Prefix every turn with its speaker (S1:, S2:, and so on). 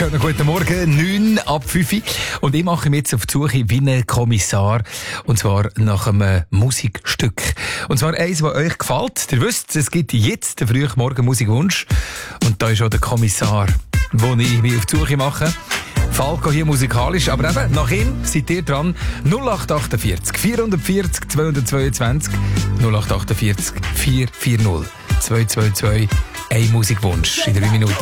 S1: Schönen guten Morgen, 9 ab 5 Uhr. Und ich mache mich jetzt auf die Suche wie ein Kommissar. Und zwar nach einem Musikstück. Und zwar eins, das euch gefällt. Ihr wisst, es gibt jetzt den frühen Morgen Musikwunsch. Und da ist auch der Kommissar, wo ich mich auf die Suche mache. Falco hier musikalisch, aber eben, nach ihm seid ihr dran. 0848 440 222 0848 440 222. Ein Musikwunsch in 3 Minuten.